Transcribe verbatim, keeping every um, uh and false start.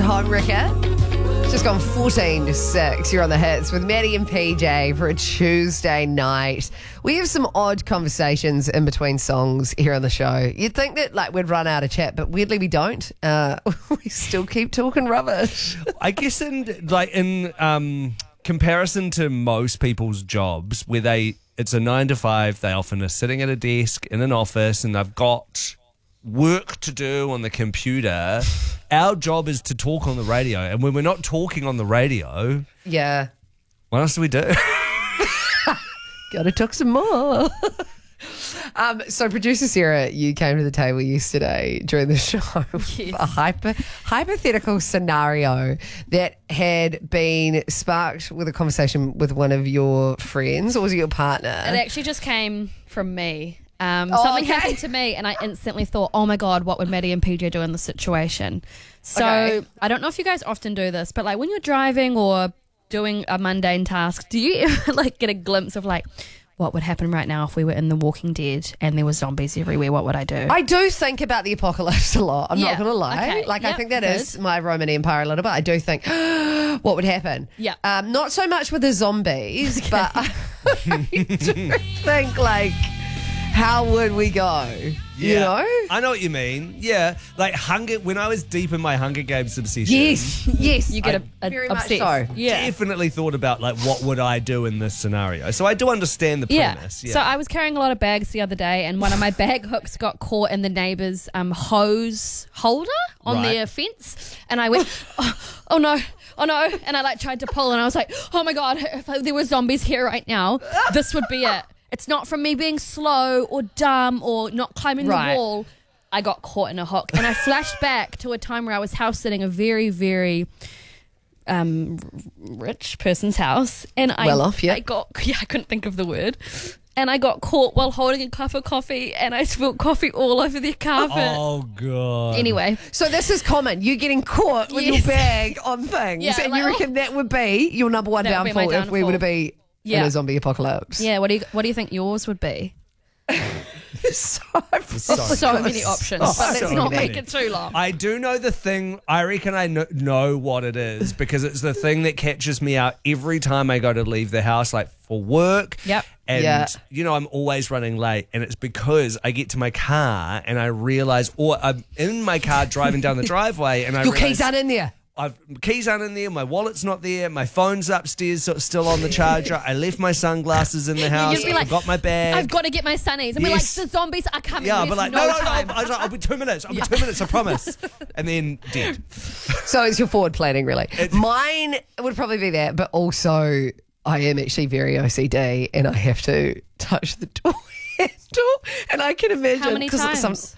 home, Ricker. It's just gone fourteen to six. You're on the hits with Maddie and P J for a Tuesday night. We have some odd conversations in between songs here on the show. You'd think that like we'd run out of chat, but weirdly we don't. Uh, we still keep talking rubbish. I guess in like in um, comparison to most people's jobs, where they it's a nine to five, they often are sitting at a desk in an office, and they've got work to do on the computer. Our job is to talk on the radio, and when we're not talking on the radio, Yeah. what else do we do? Gotta talk some more. um, so, producer Sarah, you came to the table yesterday during the show with Yes. a hyper, hypothetical scenario that had been sparked with a conversation with one of your friends, or was it your partner? It actually just came from me. Um, Oh, something okay. happened to me, and I instantly thought, "Oh my god, what would Maddie and P J do in this situation?" So Okay. I don't know if you guys often do this, but like when you're driving or doing a mundane task, do you ever like get a glimpse of like what would happen right now if we were in The Walking Dead and there were zombies everywhere? What would I do? I do think about the apocalypse a lot. I'm Yeah. not going to lie. Okay. Like, I Yep. think that Good. is my Roman Empire a little bit. I do think, what would happen? Yeah. Um, not so much with the zombies, but I do think, like, how would we go? You Yeah. know? I know what you mean. Yeah, like Hunger. When I was deep in my Hunger Games obsession, Yes, yes. you get I- a, a Very much obsessed. so. Yeah. definitely thought about like what would I do in this scenario. So I do understand the Yeah. premise. Yeah. So I was carrying a lot of bags the other day, and one of my bag hooks got caught in the neighbour's um, hose holder on Right. their fence, and I went, oh, oh no. Oh no. And I like tried to pull, and I was like, oh my God, if there were zombies here right now, this would be it. It's not from me being slow or dumb or not climbing Right. the wall. I got caught in a hook. And I flashed back to a time where I was house sitting a very, very um, r- rich person's house. And I, Well off, yeah. I got, yeah, I couldn't think of the word. And I got caught while holding a cup of coffee, and I spilled coffee all over their carpet. oh god. Anyway, So this is common. You getting caught with your Yes. bag on things. Yeah, and like, you reckon that would be your number one That would be my downfall if we were to downfall. be in Yeah. a zombie apocalypse? yeah, what do you what do you think yours would be? so, So- So many options, Oh, but let's so not many. make it too long. I do know the thing. I reckon I kn- know what it is because it's the thing that catches me out every time I go to leave the house, like for work. Yep. And, Yeah. you know, I'm always running late. And it's because I get to my car and I realize, or I'm in my car driving down the driveway and I your realize keys aren't in there. I've keys aren't in there, my wallet's not there, my phone's upstairs, so it's still on the charger. I left my sunglasses in the house. You'd be I like, forgot my bag. I've got to get my sunnies. And Yes. we're like, the zombies are coming. yeah, There's but like, no, no, no, no, time. I'll, I'll be two minutes. I'll be two minutes, I promise. And then dead. So it's your forward planning, really. Mine would probably be that, but also I am actually very O C D and I have to touch the door handle. And I can imagine. How many 'cause times? some-